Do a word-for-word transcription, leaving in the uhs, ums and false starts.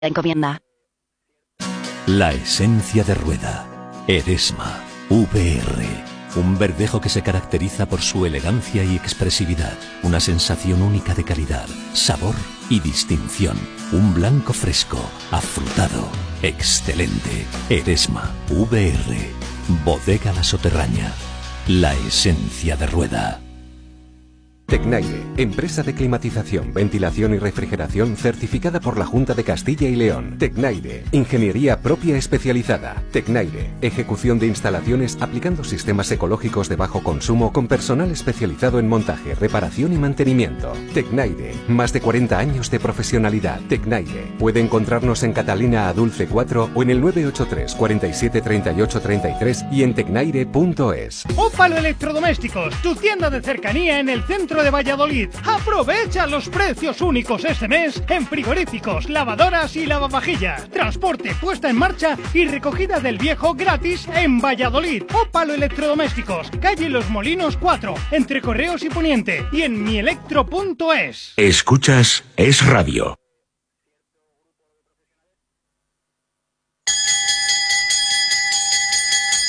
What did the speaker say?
Encomienda. La esencia de rueda. Eresma V R. Un verdejo que se caracteriza por su elegancia y expresividad. Una sensación única de calidad, sabor y distinción. Un blanco fresco, afrutado, excelente. Eresma V R. Bodega La Soterraña. La esencia de rueda. Tecnaire, empresa de climatización, ventilación y refrigeración certificada por la Junta de Castilla y León. Tecnaire, ingeniería propia especializada. Tecnaire, ejecución de instalaciones aplicando sistemas ecológicos de bajo consumo con personal especializado en montaje, reparación y mantenimiento. Tecnaire, más de cuarenta años de profesionalidad. Tecnaire, puede encontrarnos en Catalina a Dulce cuatro o en el nueve ocho tres, cuarenta y siete, treinta y ocho, treinta y tres y en tecnaire punto es. Ópalo Electrodomésticos, tu tienda de cercanía en el centro de Valladolid. Aprovecha los precios únicos este mes en frigoríficos, lavadoras y lavavajillas. Transporte, puesta en marcha y recogida del viejo gratis en Valladolid. Ópalo Electrodomésticos, calle Los Molinos cuatro, entre Correos y Poniente y en mielectro punto es. Escuchas Es Radio.